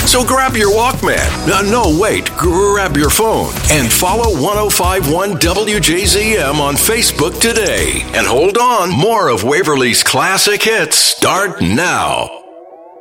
So grab your Walkman. No, wait. Grab your phone and follow 105.1 WJZM on Facebook today. And hold on, more of Waverly's classic hits start now.